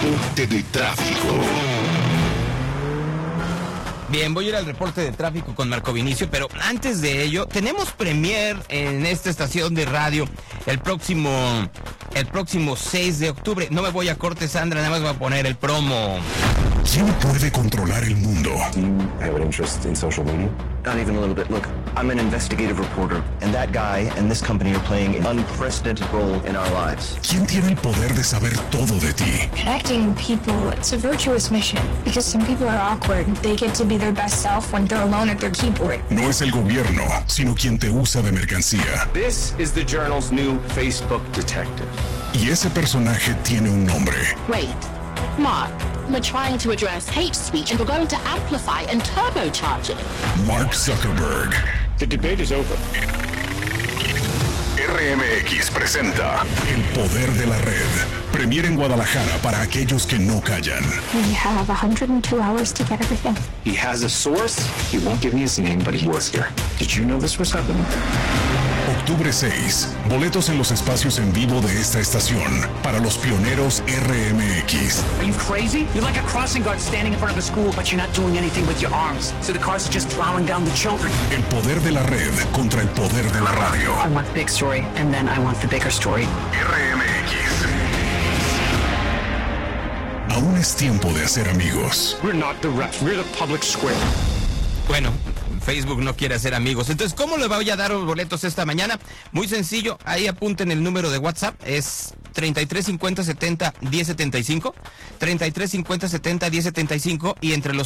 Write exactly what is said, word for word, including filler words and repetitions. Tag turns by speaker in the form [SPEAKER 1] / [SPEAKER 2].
[SPEAKER 1] reporte de tráfico.
[SPEAKER 2] Bien, voy a ir al reporte de tráfico con Marco Vinicio, pero antes de ello, tenemos premier en esta estación de radio el próximo, el próximo seis de octubre. No me voy a corte, Sandra, nada más voy a poner el promo.
[SPEAKER 1] ¿Quién puede controlar el mundo?
[SPEAKER 3] Do you have an interest in social media?
[SPEAKER 4] Not even a little bit. Look, I'm an investigative reporter, and that guy and this company are playing an unprecedented role in our lives.
[SPEAKER 1] ¿Quién tiene el poder de saber todo de ti?
[SPEAKER 5] Connecting people, it's a virtuous mission. Because some people are awkward. They get to be their best self when they're alone at their keyboard.
[SPEAKER 1] No es el gobierno, sino quien te usa de mercancía.
[SPEAKER 6] This is the Journal's new Facebook detective.
[SPEAKER 1] Y ese personaje tiene un nombre.
[SPEAKER 7] Wait, Mark, we're trying to address hate speech and we're going to amplify and turbocharge it.
[SPEAKER 1] Mark Zuckerberg.
[SPEAKER 6] The debate is over.
[SPEAKER 1] R M X presenta El Poder de la Red. Premier en Guadalajara para aquellos que no callan.
[SPEAKER 5] We have one hundred two hours to get everything.
[SPEAKER 6] He has a source. He won't give me his name, but he works here. Did you know this was happening?
[SPEAKER 1] Octubre seis. Boletos en los espacios en vivo de esta estación para los pioneros R M X.
[SPEAKER 8] Are you crazy? You're like a crossing guard standing in front of a school, but you're not doing anything with your arms. So the cars are just plowing down the children.
[SPEAKER 1] El poder de la red contra el poder de la radio.
[SPEAKER 8] I want the big story, and then I want the bigger story.
[SPEAKER 1] R M X. Aún es tiempo de hacer amigos.
[SPEAKER 6] We're not the refs. We're the public square.
[SPEAKER 2] Bueno, Facebook no quiere hacer amigos. Entonces, ¿cómo le voy a dar los boletos esta mañana? Muy sencillo, ahí apunten el número de WhatsApp, es treinta y tres cincuenta setenta diez setenta y cinco, treinta y tres cincuenta setenta diez setenta y cinco, y entre los